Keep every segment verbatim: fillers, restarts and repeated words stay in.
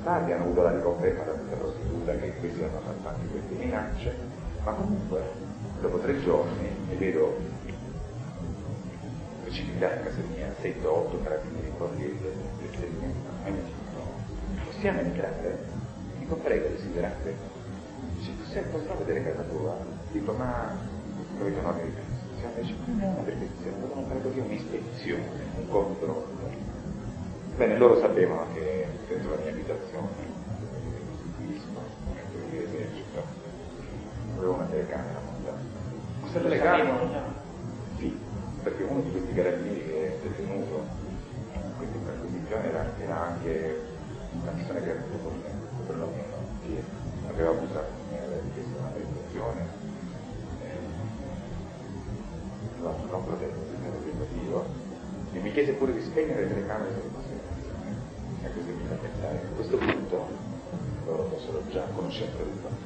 tardi hanno avuto la riconferma da questa prostituta che questi hanno fatto anche queste minacce, ma comunque dopo tre giorni mi vedo precipitare a casa mia sette otto carabinieri borghese e mi dicono: possiamo entrare? Dico: prego, desiderate? Dice: tu sei posso vedere casa tua? Dico: ma avete una verificazione? Dice: non è una verificazione, devono fare così un'ispezione, un controllo. Bene, loro sapevano che dentro la mia abitazione avevo una telecamera montata. Questa telecamera? Sì, perché uno di questi carabinieri che è detenuto in questa perquisizione era, era anche una persona che era venuto con me, perlomeno, che aveva abusato di me, aveva richiesto una realizzazione, no, non protetto, per motivo, e mi chiese pure di spegnere le telecamere se fosse necessario. E così mi fa pensare che a questo punto loro fossero già a conoscenza del fatto.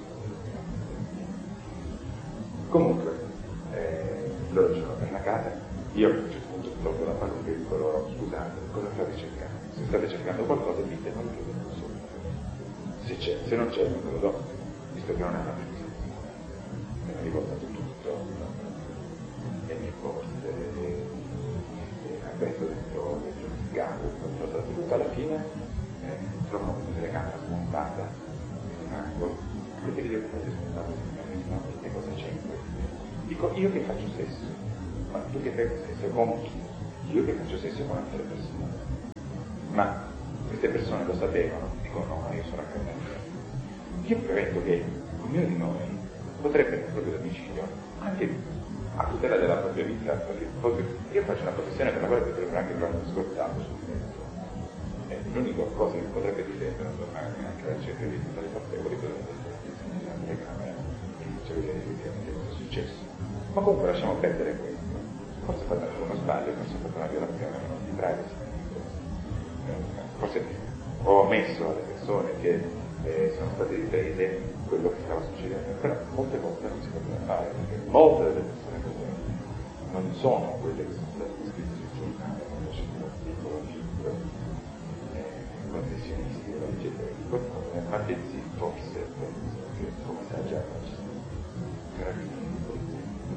Comunque, eh, loro c'erano per la casa, io a un certo punto tolgo la parrucca e dico loro: scusate, cosa state cercando? Se state cercando qualcosa ditemelo che ve lo so. Se c'è, se non c'è non ve lo do, visto che non è una precisione. Mi hanno riportato tutto, le mie borse, aperto dentro il giudicato, tutto alla fine eh, trovano una telecamera smontata in un angolo. Queste videocamere spuntate non sapete cosa c'è in questo. Dico: io che faccio sesso, ma tu che fai sesso con chi? Io che faccio sesso con altre persone. Ma queste persone lo sapevano? Dico: no, io sono a casa mia. Io premetto che ognuno di noi potrebbe nel proprio domicilio, anche a tutela della propria vita, perché io faccio una professione per la quale potrebbero anche trovare uno scortato sul mezzo. Eh, l'unica cosa che potrebbe difendere non tornare neanche alla cerca di tutte le colpevoli potrebbe essere la telecamera che dice vedere effettivamente cosa è successo. Ma comunque lasciamo perdere questo. Forse ho fatto anche uno sbaglio, forse ho fatto una violazione di privacy. Forse ho omesso alle persone che eh, sono state riprese quello che stava succedendo, però molte volte non si poteva fare, perché molte delle persone non sono quelle che sono state iscritte sul giornale, quando c'è un articolo cinque, eh, professionisti, eccetera, ma bensì forse, perché come sa già ci sono carabinieri di polizia,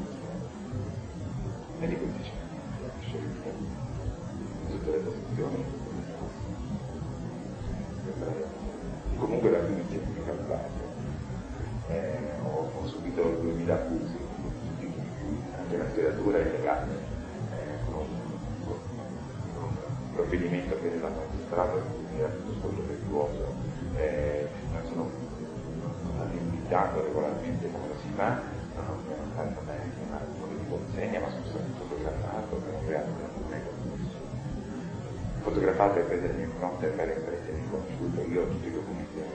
e di questi c'è una scelta, tutte le posizioni, comunque da prima inizio di calvario, eh, ho, ho subito duemila abusi, anche una sferatura illegale, eh, con, con, con un provvedimento che della magistrata mi era molto virtuoso, eh, non sono stato invitato regolarmente come lo si fa, non mi hanno fatto una come di consegna, ma sono stato fotografato per un reato che non è fotografato e prese le mie fronte per essere riconosciuto, io ho tutti i documenti